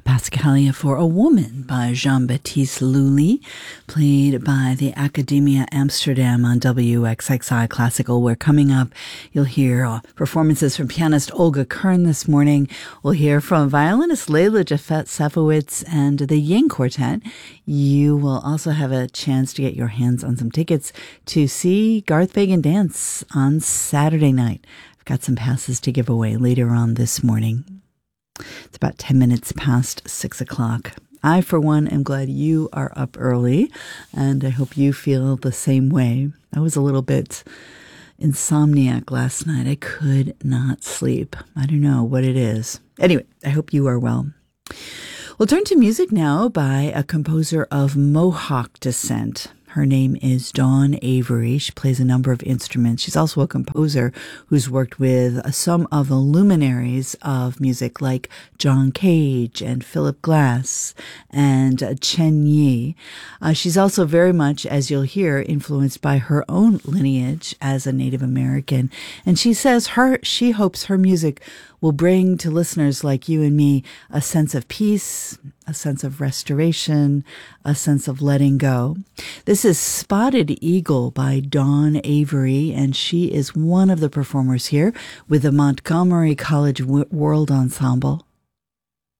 Passacaglia for a Woman by Jean-Baptiste Lully, played by the Academia Amsterdam on WXXI Classical, where coming up you'll hear performances from pianist Olga Kern this morning. We'll hear from violinist Leila Jafet-Safowitz and the Ying Quartet. You will also have a chance to get your hands on some tickets to see Garth Fagan dance on Saturday night. I've got some passes to give away later on this morning. It's about 10 minutes past 6 o'clock. I, for one, am glad you are up early, and I hope you feel the same way. I was a little bit insomniac last night. I could not sleep. I don't know what it is. Anyway, I hope you are well. We'll turn to music now by a composer of Mohawk descent. Her name is Dawn Avery. She plays a number of instruments. She's also a composer who's worked with some of the luminaries of music like John Cage and Philip Glass and Chen Yi. She's also very much, as you'll hear, influenced by her own lineage as a Native American. And she says she hopes her music will bring to listeners like you and me a sense of peace, a sense of restoration, a sense of letting go. This is Spotted Eagle by Dawn Avery, and she is one of the performers here with the Montgomery College World Ensemble.